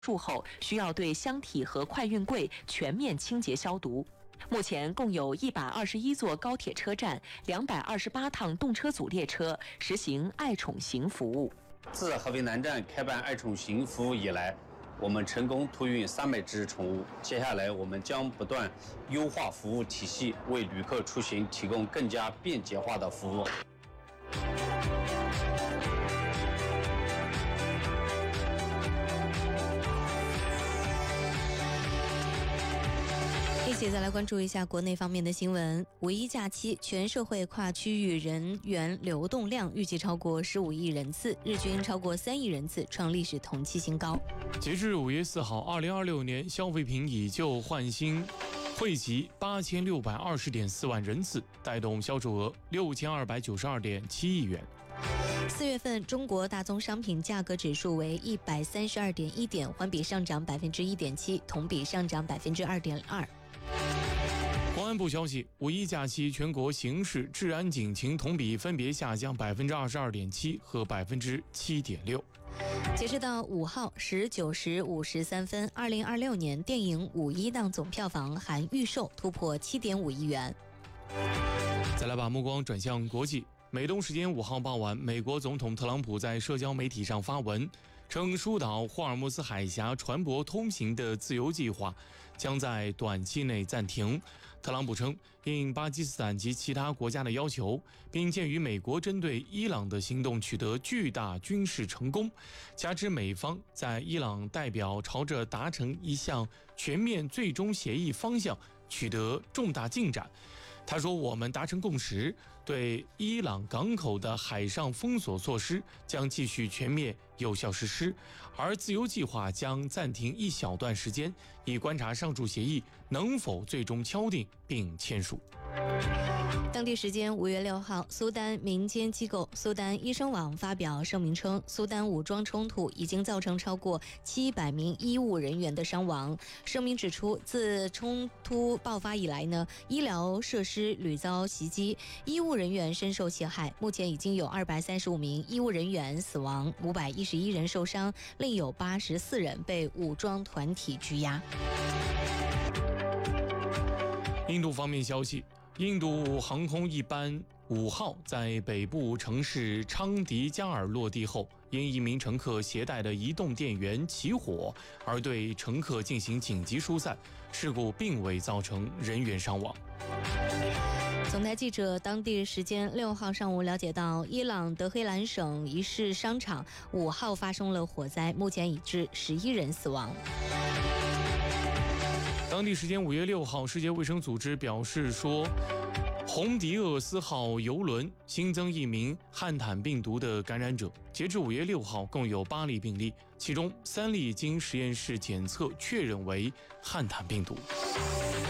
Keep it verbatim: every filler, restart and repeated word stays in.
入后，需要对箱体和快运柜全面清洁消毒。目前共有一百二十一座高铁车站、两百二十八趟动车组列车实行爱宠行服务。 自合肥南站开办爱宠行服务以来，我们成功托运三百只宠物。接下来，我们将不断优化服务体系，为旅客出行提供更加便捷化的服务。 一起再来关注一下国内方面的新闻。五一假期，全社会跨区域人员流动量预计超过十五亿人次，日均超过三亿人次，创历史同期新高。 截至五月四号，二零二六年消费品以旧换新惠及八千六百二十点四万人次，带动销售额六千二百九十二点七亿元。 四月份中国大宗商品价格指数为一百三十二点一点，环比上涨百分之一点七，同比上涨百分之二点二。 公安部消息，五一假期全国刑事治安警情同比分别下降百分之二十二点七和百分之七点六。 截止到五号十九时五十三分，二零二六年电影五一档总票房含预售突破七点五亿元。 再来把目光转向国际。美东时间五号傍晚，美国总统特朗普在社交媒体上发文，称疏导霍尔木兹海峡船舶通行的自由计划将在短期内暂停。特朗普称，应巴基斯坦及其他国家的要求，并鉴于美国针对伊朗的行动取得巨大军事成功，加之美方在伊朗代表朝着达成一项全面最终协议方向取得重大进展。他说，我们达成共识，对伊朗港口的海上封锁措施将继续全面有效实施，而自由计划将暂停一小段时间，以观察上述协议能否最终敲定并签署。 当地时间五月六号，苏丹民间机构苏丹医生网发表声明称，苏丹武装冲突已经造成超过七百名医务人员的伤亡。声明指出，自冲突爆发以来呢，医疗设施屡遭袭击，医务人员深受其害。目前已经有二百三十五名医务人员死亡，五百一十一人受伤，另有八十四人被武装团体拘押。 印度方面消息，印度航空一班五号在北部城市昌迪加尔落地后，因一名乘客携带的移动电源起火而对乘客进行紧急疏散，事故并未造成人员伤亡。 总台记者当地时间六号上午了解到，伊朗德黑兰省一市商场五号发生了火灾，目前已致十一人死亡。 当地时间五月六号，世界卫生组织表示说，红迪厄斯号邮轮新增一名汉坦病毒的感染者。截至五月六号，共有八例病例，其中三例经实验室检测确认为汉坦病毒。